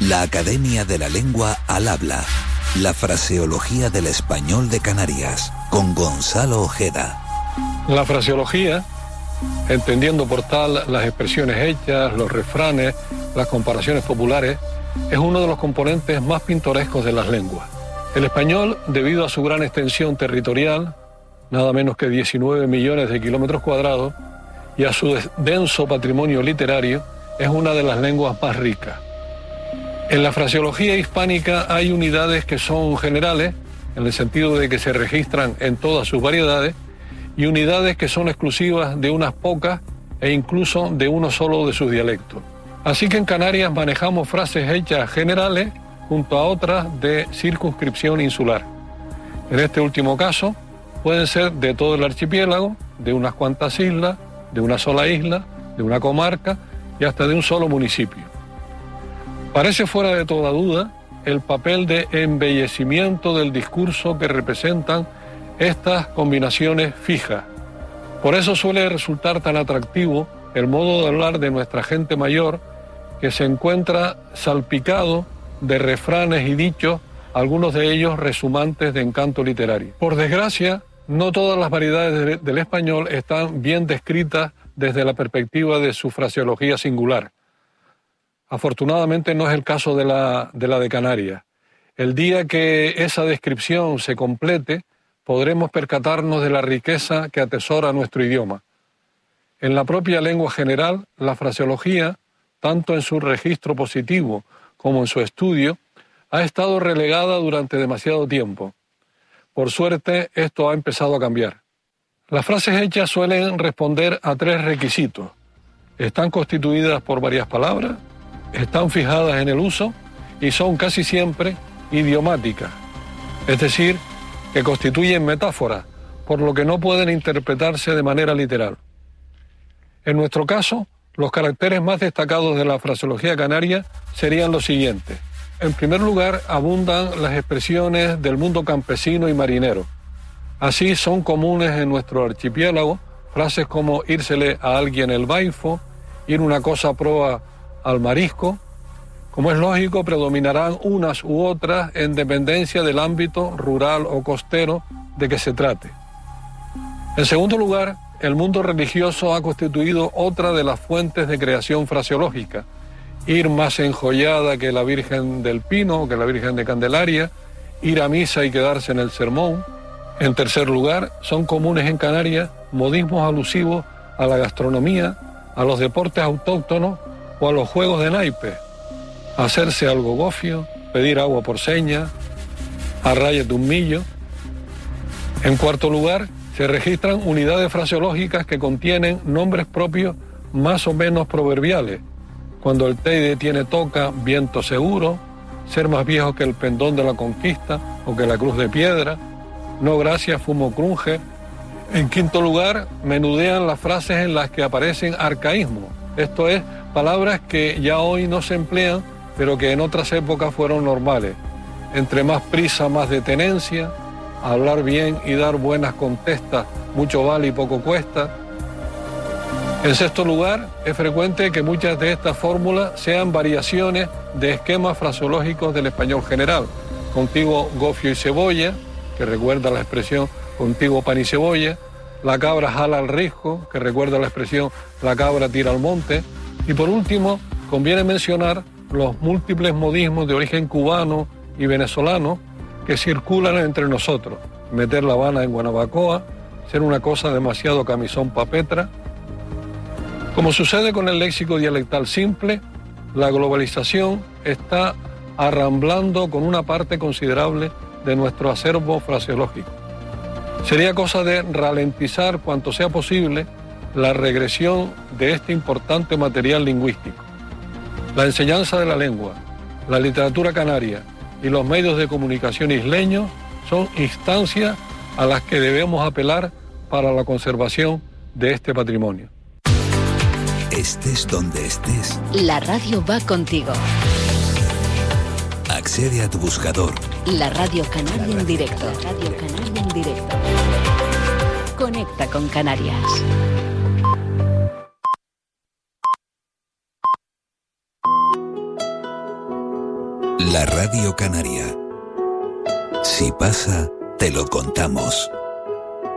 La Academia de la Lengua al Habla. La fraseología del español de Canarias, con Gonzalo Ojeda. La fraseología, entendiendo por tal las expresiones hechas, los refranes, las comparaciones populares, es uno de los componentes más pintorescos de las lenguas. El español, debido a su gran extensión territorial, nada menos que 19 millones de kilómetros cuadrados, y a su denso patrimonio literario, es una de las lenguas más ricas. En la fraseología hispánica hay unidades que son generales, en el sentido de que se registran en todas sus variedades, y unidades que son exclusivas de unas pocas e incluso de uno solo de sus dialectos. Así que en Canarias manejamos frases hechas generales junto a otras de circunscripción insular. En este último caso, pueden ser de todo el archipiélago, de unas cuantas islas, de una sola isla, de una comarca y hasta de un solo municipio. Parece fuera de toda duda el papel de embellecimiento del discurso que representan estas combinaciones fijas. Por eso suele resultar tan atractivo el modo de hablar de nuestra gente mayor, que se encuentra salpicado de refranes y dichos, algunos de ellos resumantes de encanto literario. Por desgracia, no todas las variedades del español están bien descritas desde la perspectiva de su fraseología singular. Afortunadamente no es el caso de la de Canarias. El día que esa descripción se complete, podremos percatarnos de la riqueza que atesora nuestro idioma. En la propia lengua general, la fraseología, tanto en su registro positivo como en su estudio, ha estado relegada durante demasiado tiempo. Por suerte, esto ha empezado a cambiar. Las frases hechas suelen responder a 3 requisitos. Están constituidas por varias palabras, están fijadas en el uso y son casi siempre idiomáticas, es decir, que constituyen metáforas, por lo que no pueden interpretarse de manera literal. En nuestro caso, los caracteres más destacados de la fraseología canaria serían los siguientes. En primer lugar, abundan las expresiones del mundo campesino y marinero. Así son comunes en nuestro archipiélago frases como írsele a alguien el baifo, ir una cosa a proa al marisco. Como es lógico, predominarán unas u otras en dependencia del ámbito rural o costero de que se trate. En segundo lugar, el mundo religioso ha constituido otra de las fuentes de creación fraseológica. Ir más enjollada que la Virgen del Pino, que la Virgen de Candelaria, ir a misa y quedarse en el sermón. En tercer lugar, son comunes en Canarias modismos alusivos a la gastronomía, a los deportes autóctonos o a los juegos de naipes. Hacerse algo gofio, pedir agua por señas, arráyate un millo. En cuarto lugar, se registran unidades fraseológicas que contienen nombres propios más o menos proverbiales. Cuando el Teide tiene toca, viento seguro, ser más viejo que el pendón de la conquista o que la cruz de piedra, no gracias, fumo crunge. En quinto lugar, menudean las frases en las que aparecen arcaísmos, esto es, palabras que ya hoy no se emplean, pero que en otras épocas fueron normales. Entre más prisa, más detenencia, hablar bien y dar buenas contestas, mucho vale y poco cuesta. En sexto lugar, es frecuente que muchas de estas fórmulas sean variaciones de esquemas fraseológicos del español general. Contigo gofio y cebolla, que recuerda la expresión contigo pan y cebolla. La cabra jala al risco, que recuerda la expresión la cabra tira al monte. Y por último, conviene mencionar los múltiples modismos de origen cubano y venezolano que circulan entre nosotros. Meter la Habana en Guanabacoa, ser una cosa demasiado camisón pa' Petra. Como sucede con el léxico dialectal simple, la globalización está arramblando con una parte considerable de nuestro acervo fraseológico. Sería cosa de ralentizar cuanto sea posible la regresión de este importante material lingüístico. La enseñanza de la lengua, la literatura canaria y los medios de comunicación isleños son instancias a las que debemos apelar para la conservación de este patrimonio. Estés donde estés, la radio va contigo. Accede a tu buscador. La Radio Canaria en directo. La Radio Canaria en directo. Conecta con Canarias. La Radio Canaria. Si pasa, te lo contamos.